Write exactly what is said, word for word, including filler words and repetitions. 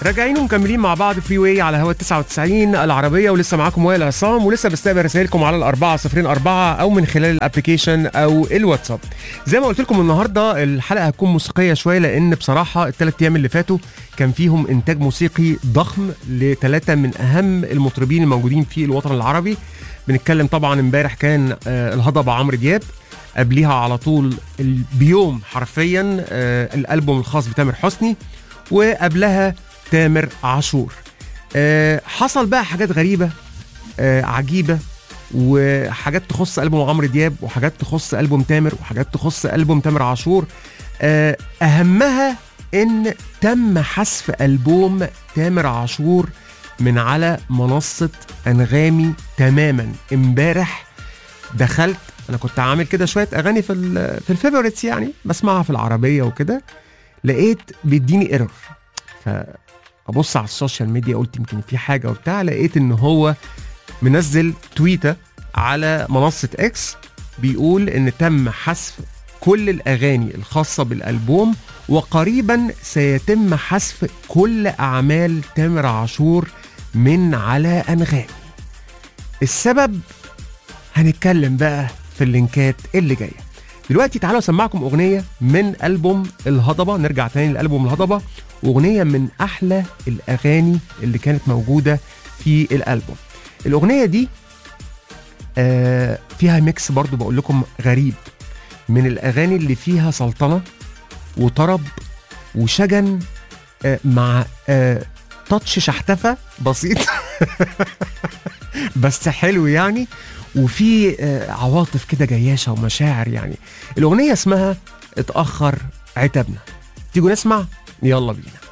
راجعين ومكملين مع بعض فري واي على هوا تسعة وتسعين العربيه، ولسه معاكم وائل عصام، ولسه بستقبل رسائلكم على الأربعة صفرين أربعة او من خلال الابلكيشن او الواتساب. زي ما قلت لكم النهارده الحلقه هتكون موسيقيه شويه، لان بصراحه الثلاث ايام اللي فاتوا كان فيهم انتاج موسيقي ضخم لثلاثه من اهم المطربين الموجودين في الوطن العربي. بنتكلم طبعا امبارح كان آه الهضبه عمرو دياب، قبليها على طول بيوم حرفيا آه الالبوم الخاص بتامر حسني، وقبلها تامر عاشور. أه حصل بقى حاجات غريبة أه عجيبة، وحاجات تخص ألبوم عمرو دياب، وحاجات تخص ألبوم تامر، وحاجات تخص ألبوم تامر عاشور. أه أهمها إن تم حذف ألبوم تامر عاشور من على منصة أنغامي تماما. امبارح دخلت، أنا كنت عامل كده شوية أغاني في في الفيفوريتس، يعني بسمعها في العربية وكده، لقيت بيديني ايرور. فابص على السوشيال ميديا، قلت يمكن في حاجه وبتاع، لقيت ان هو منزل تويته على منصه اكس بيقول ان تم حذف كل الاغاني الخاصه بالالبوم، وقريبا سيتم حذف كل اعمال تامر عاشور من على انغامي. السبب هنتكلم بقى في اللينكات اللي جايه. دلوقتي تعالوا اسمعكم اغنيه من البوم الهضبه، نرجع تاني لالبوم الهضبه، واغنيه من احلى الاغاني اللي كانت موجوده في الالبوم. الاغنيه دي آه فيها ميكس برضو بقول لكم غريب، من الاغاني اللي فيها سلطنه وطرب وشجن آه مع آه تاتش شحتفه بسيط بس حلو يعني، وفي عواطف كده جياشة ومشاعر. يعني الأغنية اسمها اتأخر عتابنا. تيجوا نسمع؟ يلا بينا.